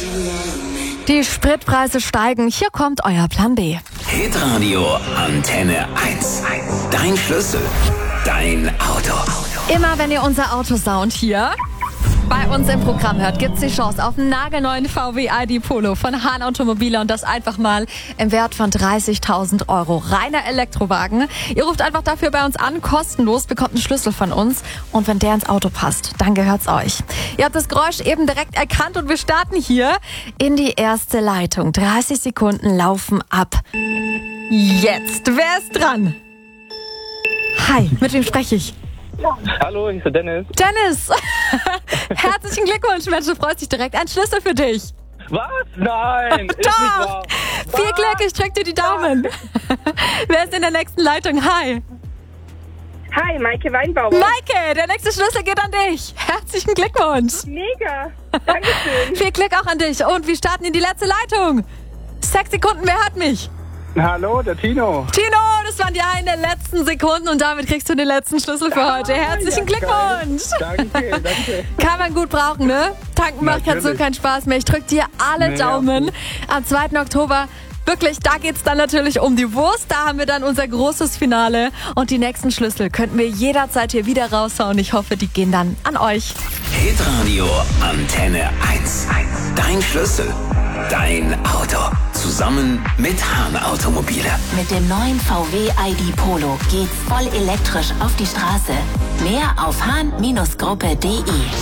Die Spritpreise steigen. Hier kommt euer Plan B. Hitradio Antenne 1. Dein Schlüssel. Dein Auto. Immer wenn ihr unser Autosound hier bei uns im Programm hört, gibt's die Chance auf einen nagelneuen VW ID Polo von Hahn Automobile und das einfach mal im Wert von 30.000 Euro. Reiner Elektrowagen. Ihr ruft einfach dafür bei uns an, kostenlos, bekommt einen Schlüssel von uns und wenn der ins Auto passt, dann gehört's euch. Ihr habt das Geräusch eben direkt erkannt und wir starten hier in die erste Leitung. 30 Sekunden laufen ab. Jetzt, wer ist dran? Hi, mit wem spreche ich? Hallo, ich bin Dennis. Dennis! Herzlichen Glückwunsch, Mensch, du freust dich direkt. Ein Schlüssel für dich. Was? Nein! Ist nicht Doch! wahr. Viel Glück, ich drück dir die Daumen. Wer ist in der nächsten Leitung? Hi. Hi, Maike Weinbauer. Maike, der nächste Schlüssel geht an dich. Herzlichen Glückwunsch. Mega. Dankeschön. Viel Glück auch an dich. Und wir starten in die letzte Leitung. 6 Sekunden, wer hört mich? Hallo, der Tino. Tino, das waren die einen letzten Sekunden und damit kriegst du den letzten Schlüssel für heute. Herzlichen Glückwunsch. Danke. Kann man gut brauchen, ne? Tanken macht gerade so Natürlich. keinen Spaß mehr. Ich drück dir alle Nee, Daumen. Am 2. Oktober, wirklich, da geht's dann natürlich um die Wurst. Da haben wir dann unser großes Finale. Und die nächsten Schlüssel könnten wir jederzeit hier wieder raushauen. Ich hoffe, die gehen dann an euch. Hitradio Antenne 1. Dein Schlüssel. Dein Auto. Zusammen mit Hahn Automobile. Mit dem neuen VW ID Polo geht's voll elektrisch auf die Straße. Mehr auf hahn-gruppe.de.